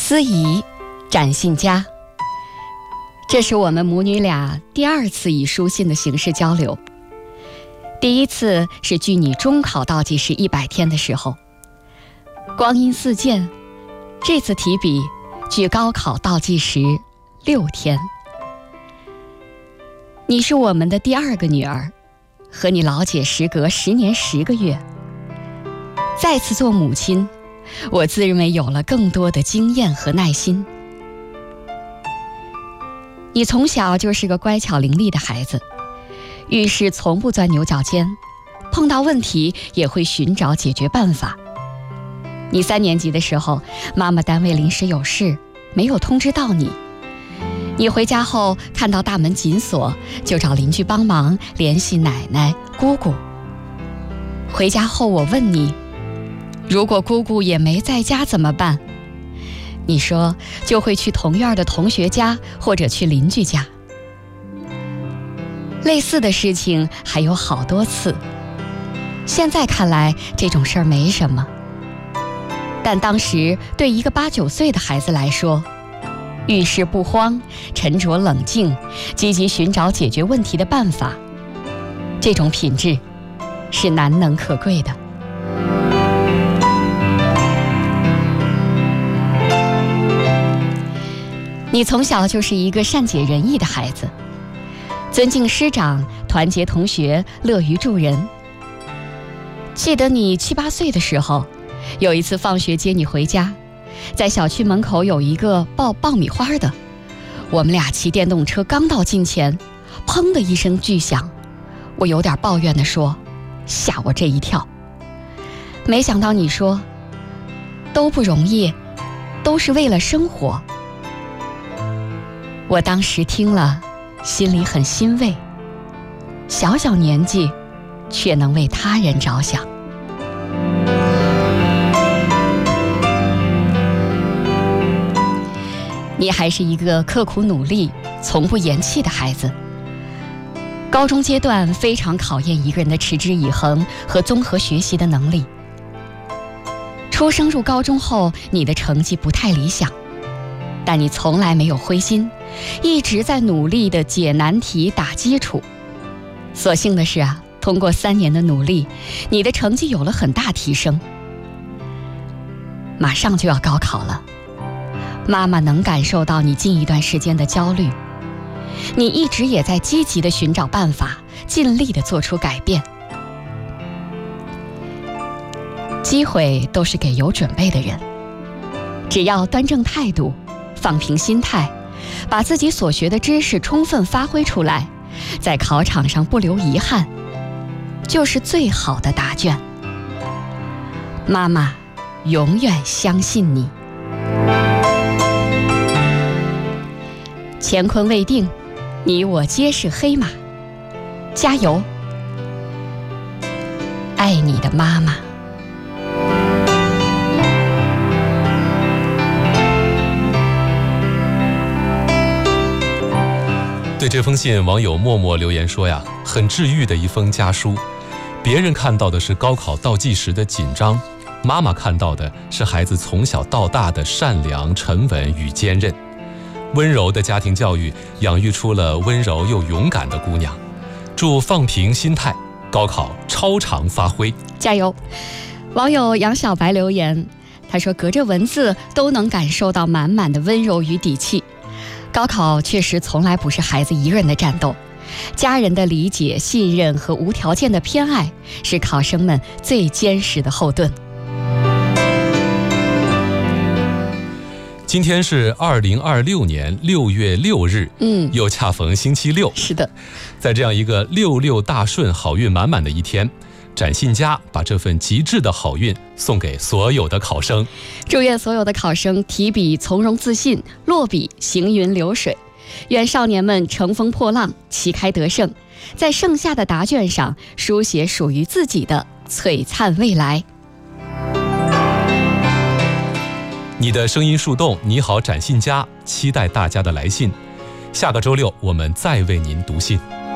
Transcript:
思怡、展信佳，这是我们母女俩第二次以书信的形式交流。第一次是距你中考倒计时100天的时候，光阴似箭，这次提笔距高考倒计时6天。你是我们的第2个女儿，和你老姐时隔10年10个月。再次做母亲，我自认为有了更多的经验和耐心。你从小就是个乖巧伶俐的孩子，遇事从不钻牛角尖，碰到问题也会寻找解决办法。你3年级的时候，妈妈单位临时有事，没有通知到你。你回家后看到大门紧锁，就找邻居帮忙联系奶奶、姑姑。回家后我问你，如果姑姑也没在家怎么办？你说就会去同院的同学家或者去邻居家。类似的事情还有好多次，现在看来这种事儿没什么，但当时对一个8、9岁的孩子来说，遇事不慌，沉着冷静，积极寻找解决问题的办法，这种品质是难能可贵的。你从小就是一个善解人意的孩子，尊敬师长，团结同学，乐于助人。记得你7、8岁的时候，有一次放学接你回家，在小区门口有一个爆爆米花的，我们俩骑电动车刚到近前，砰的一声巨响，我有点抱怨地说，吓我这一跳。没想到你说，都不容易，都是为了生活。我当时听了，心里很欣慰，小小年纪，却能为他人着想。你还是一个刻苦努力、从不言弃的孩子。高中阶段非常考验一个人的持之以恒和综合学习的能力。出生入高中后，你的成绩不太理想，但你从来没有灰心，一直在努力地解难题、打基础。所幸的是通过3年的努力，你的成绩有了很大提升。马上就要高考了，妈妈能感受到你近一段时间的焦虑，你一直也在积极地寻找办法，尽力地做出改变。机会都是给有准备的人，只要端正态度，放平心态，把自己所学的知识充分发挥出来，在考场上不留遗憾，就是最好的答卷。妈妈永远相信你。乾坤未定，你我皆是黑马，加油！爱你的妈妈。 对这封信，网友默默留言说呀，很治愈的一封家书。别人看到的是高考倒计时的紧张，妈妈看到的是孩子从小到大的善良、沉稳与坚韧。温柔的家庭教育养育出了温柔又勇敢的姑娘。祝放平心态，高考超常发挥， 加油！网友杨小白留言，他说隔着文字都能感受到满满的温柔与底气。高考确实从来不是孩子一个人的战斗，家人的理解、信任和无条件的偏爱是考生们最坚实的后盾。 今天是2026年6月6日，又恰逢星期六。 是的， 在这样一个66大顺、好运满满的一天，展信佳把这份极致的好运送给所有的考生。 祝愿所有的考生提笔从容自信，落笔行云流水。愿少年们乘风破浪，旗开得胜，在剩下的答卷上书写属于自己的璀璨未来。 你的声音树洞，你好展信佳，期待大家的来信。下个周六我们再为您读信。